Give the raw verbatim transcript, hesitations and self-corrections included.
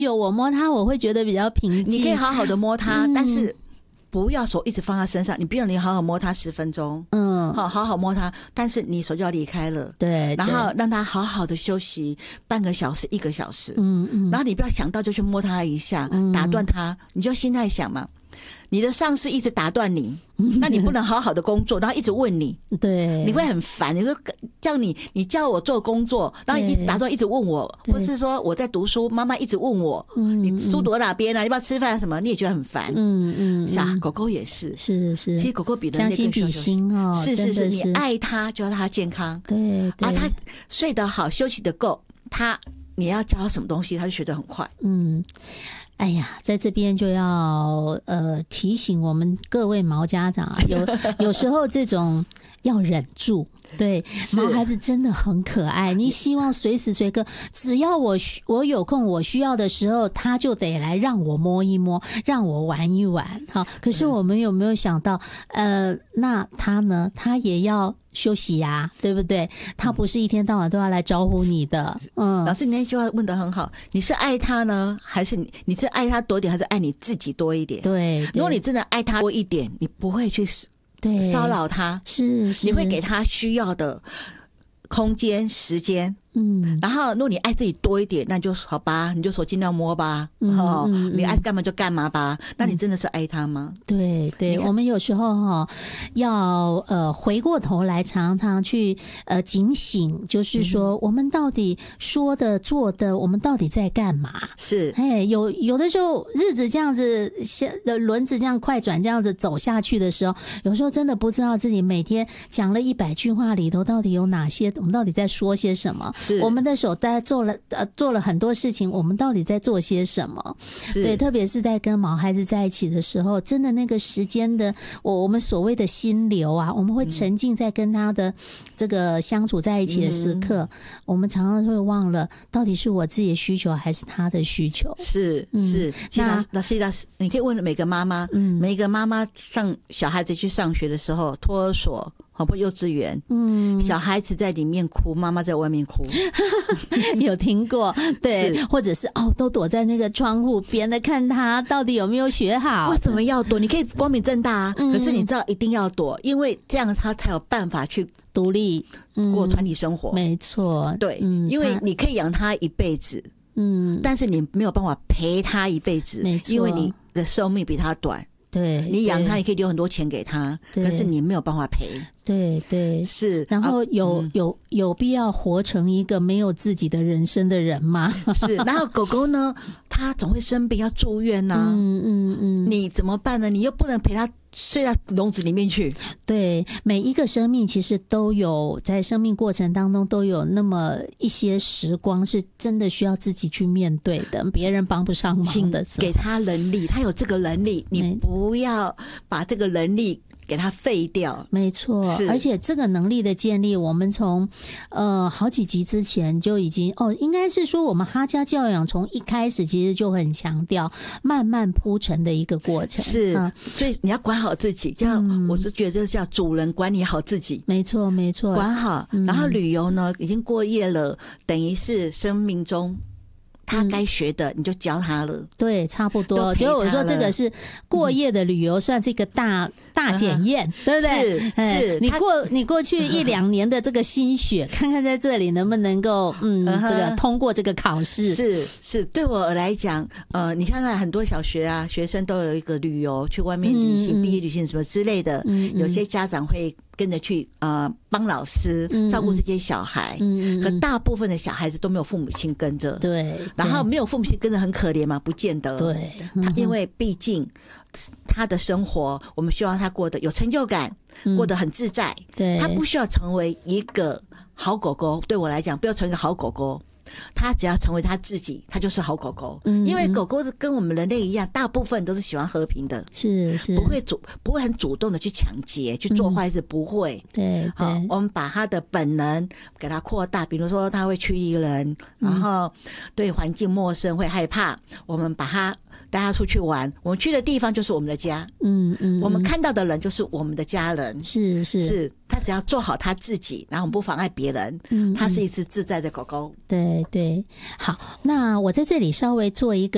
有我摸它，我会觉得比较平静。 你可以好好的摸它， 嗯、 但是不要手一直放在身上。你不要你好好摸它十分钟，嗯，好好好摸它，但是你手就要离开了， 对， 然后让它好好的休息半个小时、一个小时，嗯嗯，然后你不要想到就去摸它一下，嗯、打断它，你就心态想嘛。你的上司一直打断你，那你不能好好的工作，然后一直问你， 对， 你会很烦。你说叫你，你叫我做工作，然后一直打断，一直问我，或是说我在读书，妈妈一直问我，嗯、你书读到哪边啊？要不要吃饭什么？你也觉得很烦。嗯嗯，是啊，狗狗也是， 是是。 其实狗狗比人类更将心比心哦， 是是是，你爱它就要让它健康， 对对， 啊，它睡得好，休息得够，它你要教它什么东西，它就学得很快。嗯。 哎呀，在这边就要呃提醒我们各位毛家长啊，有有时候这种要忍住。对，毛孩子真的很可爱，你希望随时随刻，只要我我有空，我需要的时候，他就得来让我摸一摸，让我玩一玩。好，可是我们有没有想到，呃，那他呢？他也要休息呀、啊，对不对？他不是一天到晚都要来招呼你的。嗯， 老师，你那句话问得很好，你是爱他呢，还是你你是爱他多一点，还是爱你自己多一点？ 对， 如果你真的爱他多一点，你不会去对骚扰他， 是是， 你会给他需要的空间、时间。嗯，然后如果你爱自己多一点，那就好吧，你就手尽量摸吧，嗯哦嗯、你爱干嘛就干嘛吧。那你真的是爱他吗？ 对对，我们有时候哈、哦、要呃回过头来，常常去呃警醒，就是说、嗯、我们到底说的做的，我们到底在干嘛？ 是， 哎，有有的时候日子这样子，的轮子这样快转这样子走下去的时候，有时候真的不知道自己每天讲了一百句话里头到底有哪些，我们到底在说些什么。我们的手大家做了呃做了很多事情，我们到底在做些什么？对，特别是在跟毛孩子在一起的时候，真的那个时间的我我们所谓的心流啊，我们会沉浸在跟他的这个相处在一起的时刻，嗯、我们常常会忘了到底是我自己的需求还是他的需求。 是是，嗯、那那是那你可以问每个妈妈，嗯，每一个妈妈上小孩子去上学的时候，托儿所。好不幼稚园，嗯，小孩子在里面哭，妈妈在外面哭， 有听过？对，或者是哦，都躲在那个窗户边的看他到底有没有学好。 为什么要躲？你可以光明正大啊，嗯、可是你知道一定要躲，因为这样他才有办法去独立过团体生活。 嗯、没错， 对，嗯、因为你可以养他一辈子，嗯，但是你没有办法陪他一辈子， 没错， 因为你的寿命比他短。 对， 你养他也可以留很多钱给他，可是你没有办法赔。 对对， 是。 然后有、啊嗯、有有必要活成一个没有自己的人生的人吗？ 是。然后狗狗呢，它总会生病要住院呐、啊，嗯嗯嗯，你怎么办呢？你又不能陪它睡到笼子里面去。 对，每一个生命其实都有在生命过程当中都有那么一些时光是真的需要自己去面对的，别人帮不上忙的。 给他能力，他有这个能力，你不要把这个能力给他废掉。 没错，而且这个能力的建立，我们从呃好几集之前就已经哦，应该是说我们哈家教养从一开始其实就很强调慢慢铺陈的一个过程。 是，嗯、所以你要管好自己，叫、嗯、我是觉得叫主人管理好自己。 没错，没错， 管好。然后旅游呢，已经过夜了，等于是生命中。他该学的你就教他了， 对，差不多。所以我说这个是过夜的旅游，算是一个大、嗯、大检验，对不对？ 是是， 你过你过去一两年的这个心血，看看在这里能不能够嗯，这个通过这个考试。 是是，对我来讲，呃，你看看很多小学啊，学生都有一个旅游去外面旅行、嗯、毕业旅行什么之类的，嗯、有些家长会。跟着去呃帮老师照顾这些小孩，嗯嗯、可大部分的小孩子都没有父母亲跟着， 对， 然后没有父母亲跟着很可怜吗？不见得， 对， 嗯、他因为毕竟他的生活，我们希望他过得有成就感，嗯、过得很自在， 对， 他不需要成为一个好狗狗。对我来讲，不要成为一个好狗狗。他只要成为他自己，他就是好狗狗。嗯，因为狗狗跟我们人类一样，大部分都是喜欢和平的， 是是， 不会主不会很主动的去抢劫、去做坏事，不会。 对， 好，我们把他的本能给他扩大，比如说他会趋于人，然后对环境陌生会害怕，我们把他带他出去玩，我们去的地方就是我们的家。嗯嗯，我们看到的人就是我们的家人。 是是是，他只要做好他自己，然后我们不妨碍别人。嗯，他是一只自在的狗狗。 对对，好，那我在这里稍微做一个